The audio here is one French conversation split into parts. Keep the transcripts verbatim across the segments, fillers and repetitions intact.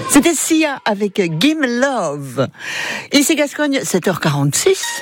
C'était Sia avec Game Love. Ici Gascogne, sept heures quarante-six.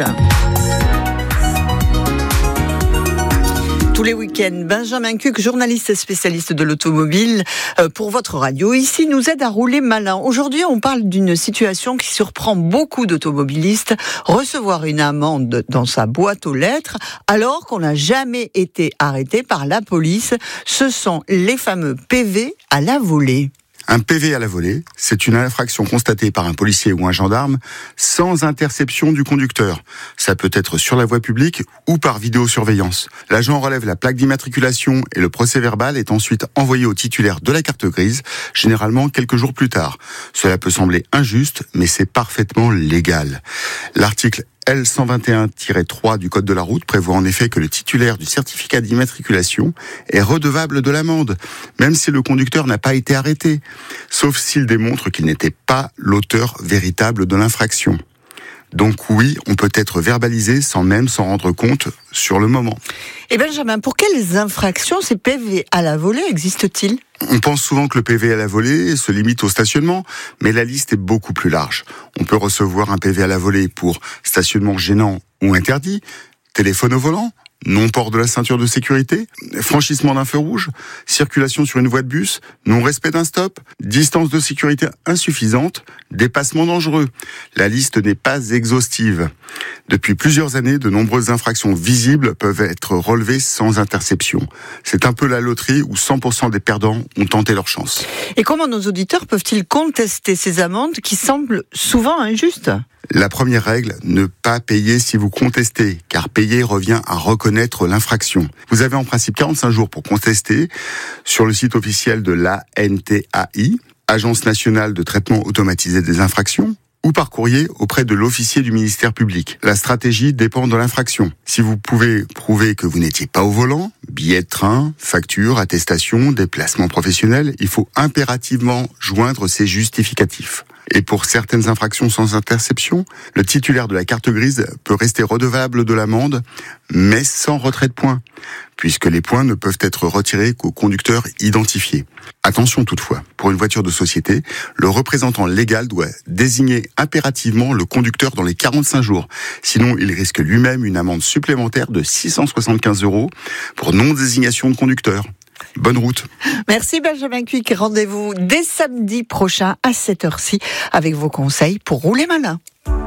Tous les week-ends, Benjamin Cuc, journaliste spécialiste de l'automobile, euh, pour votre radio, ici nous aide à rouler malin. Aujourd'hui, on parle d'une situation qui surprend beaucoup d'automobilistes, recevoir une amende dans sa boîte aux lettres alors qu'on n'a jamais été arrêté par la police. Ce sont les fameux P V à la volée. Un P V à la volée, c'est une infraction constatée par un policier ou un gendarme sans interception du conducteur. Ça peut être sur la voie publique ou par vidéosurveillance. L'agent relève la plaque d'immatriculation et le procès-verbal est ensuite envoyé au titulaire de la carte grise, généralement quelques jours plus tard. Cela peut sembler injuste, mais c'est parfaitement légal. L'article L cent vingt et un tiret trois du Code de la route prévoit en effet que le titulaire du certificat d'immatriculation est redevable de l'amende, même si le conducteur n'a pas été arrêté, sauf s'il démontre qu'il n'était pas l'auteur véritable de l'infraction. Donc oui, on peut être verbalisé sans même s'en rendre compte sur le moment. Et Benjamin, pour quelles infractions ces P V à la volée existent-ils ? On pense souvent que le P V à la volée se limite au stationnement, mais la liste est beaucoup plus large. On peut recevoir un P V à la volée pour stationnement gênant ou interdit, téléphone au volant, non-port de la ceinture de sécurité, franchissement d'un feu rouge, circulation sur une voie de bus, non-respect d'un stop, distance de sécurité insuffisante, dépassement dangereux. La liste n'est pas exhaustive. Depuis plusieurs années, de nombreuses infractions visibles peuvent être relevées sans interception. C'est un peu la loterie où cent pour cent des perdants ont tenté leur chance. Et comment nos auditeurs peuvent-ils contester ces amendes qui semblent souvent injustes ? La première règle, ne pas payer si vous contestez, car payer revient à reconnaître l'infraction. Vous avez en principe quarante-cinq jours pour contester sur le site officiel de l'A N T A I, Agence nationale de traitement automatisé des infractions, ou par courrier auprès de l'officier du ministère public. La stratégie dépend de l'infraction. Si vous pouvez prouver que vous n'étiez pas au volant, billet de train, facture, attestation, déplacement professionnel, il faut impérativement joindre ces justificatifs. Et pour certaines infractions sans interception, le titulaire de la carte grise peut rester redevable de l'amende, mais sans retrait de points, puisque les points ne peuvent être retirés qu'au conducteur identifié. Attention toutefois, pour une voiture de société, le représentant légal doit désigner impérativement le conducteur dans les quarante-cinq jours. Sinon, il risque lui-même une amende supplémentaire de six cent soixante-quinze euros pour non-désignation de conducteur. Bonne route. Merci Benjamin Cuc. Rendez-vous dès samedi prochain à cette heure-ci avec vos conseils pour rouler malin.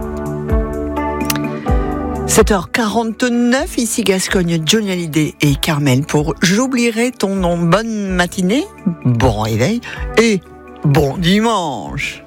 sept heures quarante-neuf, ici Gascogne, Johnny Hallyday et Carmel pour J'oublierai ton nom. Bonne matinée, bon réveil et bon dimanche.